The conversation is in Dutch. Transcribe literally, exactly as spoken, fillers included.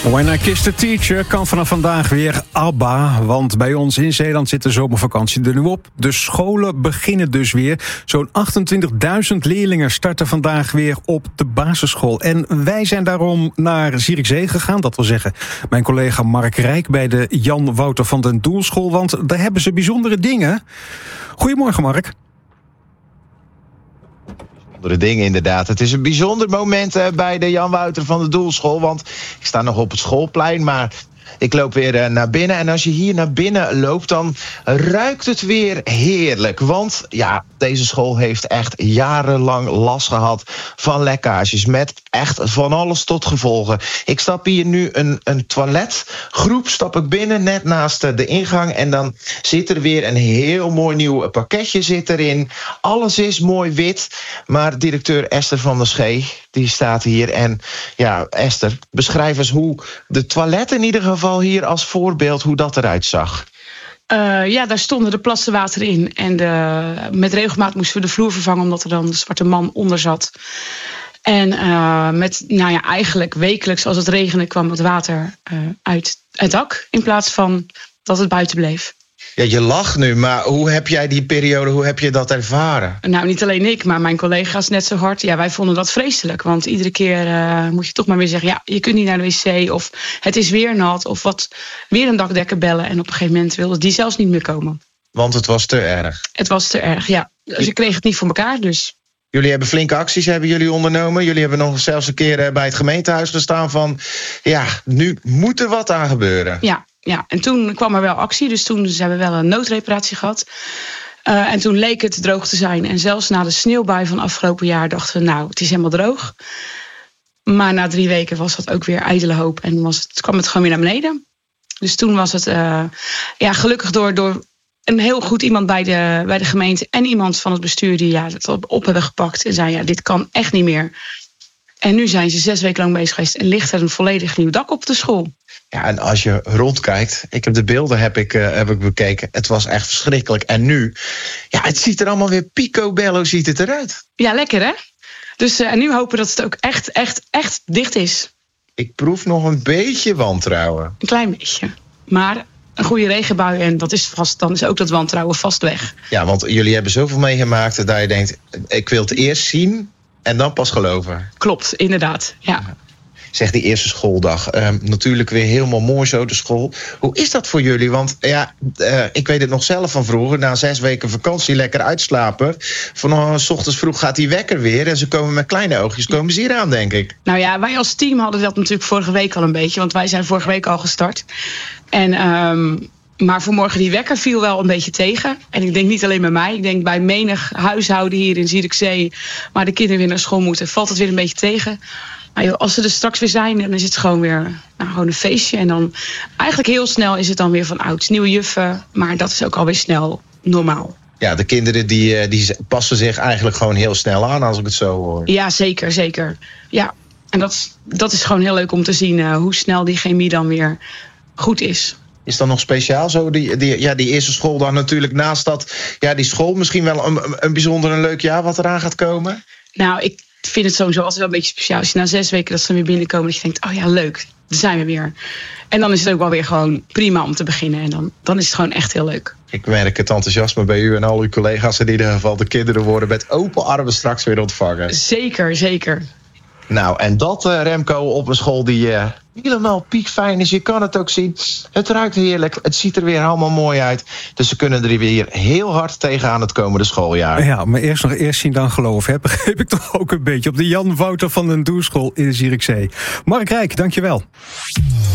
When I Kissed the Teacher kan vanaf vandaag weer ABBA. Want bij ons in Zeeland zit de zomervakantie er nu op. De scholen beginnen dus weer. Zo'n achtentwintigduizend leerlingen starten vandaag weer op de basisschool. En wij zijn daarom naar Zierikzee gegaan. Dat wil zeggen, mijn collega Mark Rijk bij de Jan Wouter van den Doelschool. Want daar hebben ze bijzondere dingen. Goedemorgen, Mark. Dingen inderdaad. Het is een bijzonder moment uh, bij de Jan Wouter van de Doelschool, want ik sta nog op het schoolplein, maar ik loop weer uh, naar binnen. En als je hier naar binnen loopt, dan ruikt het weer heerlijk. Want ja, deze school heeft echt jarenlang last gehad van lekkages. Met echt van alles tot gevolgen. Ik stap hier nu een, een toiletgroep, stap ik binnen, net naast uh, de ingang. En dan zit er weer een heel mooi nieuw pakketje zit erin. Alles is mooi wit. Maar directeur Esther van der Schee, die staat hier. En ja, Esther, beschrijf eens hoe de toilet in ieder geval hier als voorbeeld, hoe dat eruit zag. Uh, ja, daar stonden de plassen water in. En de, met regelmaat moesten we de vloer vervangen, omdat er dan de zwarte man onder zat. En uh, met, nou ja, eigenlijk wekelijks als het regende kwam het water uh, uit het dak, in plaats van dat het buiten bleef. Ja, je lacht nu, maar hoe heb jij die periode, hoe heb je dat ervaren? Nou, niet alleen ik, maar mijn collega's net zo hard. Ja, wij vonden dat vreselijk, want iedere keer uh, moet je toch maar weer zeggen, ja, je kunt niet naar de wc, of het is weer nat, of wat, weer een dakdekker bellen. En op een gegeven moment wilde die zelfs niet meer komen. Want het was te erg? Het was te erg, ja. Dus ik kreeg het niet voor elkaar, dus. Jullie hebben flinke acties hebben jullie ondernomen. Jullie hebben nog zelfs een keer bij het gemeentehuis gestaan van, ja, nu moet er wat aan gebeuren. Ja. Ja, en toen kwam er wel actie, dus toen hebben we wel een noodreparatie gehad. Uh, en toen leek het droog te zijn. En zelfs na de sneeuwbui van afgelopen jaar dachten we, nou, het is helemaal droog. Maar na drie weken was dat ook weer ijdele hoop en was het, kwam het gewoon weer naar beneden. Dus toen was het uh, ja, gelukkig door, door een heel goed iemand bij de, bij de gemeente en iemand van het bestuur die ja, het op, op hebben gepakt en zei, ja, dit kan echt niet meer. En nu zijn ze zes weken lang bezig geweest en ligt er een volledig nieuw dak op de school. Ja, en als je rondkijkt, ik heb de beelden heb ik, uh, heb ik bekeken. Het was echt verschrikkelijk. En nu, ja, het ziet er allemaal weer picobello ziet het eruit. Ja, lekker hè? Dus uh, en nu hopen dat het ook echt, echt, echt dicht is. Ik proef nog een beetje wantrouwen. Een klein beetje. Maar een goede regenbui en dat is vast, dan is ook dat wantrouwen vast weg. Ja, want jullie hebben zoveel meegemaakt dat je denkt, ik wil het eerst zien en dan pas geloven. Klopt, inderdaad, ja. ja. Zeg, die eerste schooldag. Uh, natuurlijk weer helemaal mooi zo, de school. Hoe is dat voor jullie? Want ja, uh, ik weet het nog zelf van vroeger. Na zes weken vakantie lekker uitslapen. Van s ochtends vroeg gaat die wekker weer. En ze komen met kleine oogjes, komen ze hier aan, denk ik. Nou ja, wij als team hadden dat natuurlijk vorige week al een beetje. Want wij zijn vorige week al gestart. En... Um... Maar vanmorgen die wekker viel wel een beetje tegen. En ik denk niet alleen bij mij. Ik denk bij menig huishouden hier in Zierikzee, waar de kinderen weer naar school moeten, valt het weer een beetje tegen. Maar joh, als ze er straks weer zijn, dan is het gewoon weer nou, gewoon een feestje. En dan eigenlijk heel snel is het dan weer van ouds. Nieuwe juffen, maar dat is ook alweer snel normaal. Ja, de kinderen die, die passen zich eigenlijk gewoon heel snel aan, als ik het zo hoor. Ja, zeker, zeker. Ja, en dat, dat is gewoon heel leuk om te zien uh, hoe snel die chemie dan weer goed is. Is dat nog speciaal zo? Die, die, ja, die eerste school dan natuurlijk naast dat. Ja, die school misschien wel een, een bijzonder een leuk jaar wat eraan gaat komen? Nou, ik vind het sowieso altijd wel een beetje speciaal. Als je na zes weken dat ze weer binnenkomen, dat je denkt, oh ja, leuk, daar zijn we weer. En dan is het ook wel weer gewoon prima om te beginnen. En dan, dan is het gewoon echt heel leuk. Ik merk het enthousiasme bij u en al uw collega's. In ieder geval, de kinderen worden met open armen straks weer ontvangen. Zeker, zeker. Nou, en dat uh, Remco op een school die uh, helemaal piekfijn is. Je kan het ook zien. Het ruikt heerlijk. Het ziet er weer allemaal mooi uit. Dus ze kunnen er weer heel hard tegenaan het komende schooljaar. Ja, maar eerst nog eerst zien dan geloven. Hè? Begreep ik toch ook een beetje op de Jan Wouter van den Doelschool in Zierikzee. Mark Rijk, dankjewel.